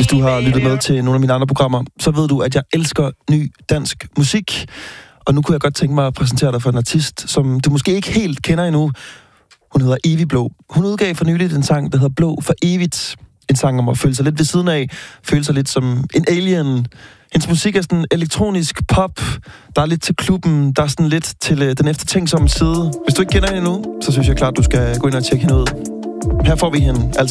Hvis du har lyttet med til nogle af mine andre programmer, så ved du, at jeg elsker ny dansk musik. Og nu kunne jeg godt tænke mig at præsentere dig for en artist, som du måske ikke helt kender endnu. Hun hedder Evig Blå. Hun udgav for nyligt en sang, der hedder Blå for evigt. En sang om at føle sig lidt ved siden af, føle sig lidt som en alien. Hendes musik er sådan elektronisk pop, der er lidt til klubben, der er sådan lidt til den eftertænksomme side. Hvis du ikke kender hende endnu, så synes jeg klart, du skal gå ind og tjekke hende ud. Her får vi hende altså